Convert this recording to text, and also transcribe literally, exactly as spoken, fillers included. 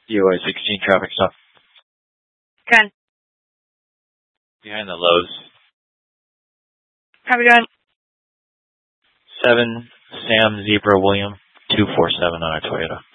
D O I sixteen traffic stop. ten. Behind the Lowe's. How we doing? seven Sam Zebra William two four seven on our Toyota.